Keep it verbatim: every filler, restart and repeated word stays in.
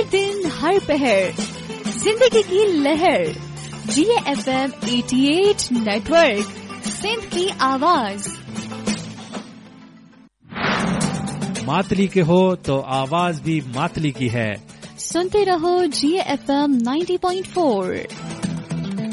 हर दिन हर पहर जिंदगी की लहर। जी एफ एम अठासी नेटवर्क, सिंध की आवाज। मातली के हो तो आवाज भी मातली की है। सुनते रहो जी एफ एम नब्बे पॉइंट चार।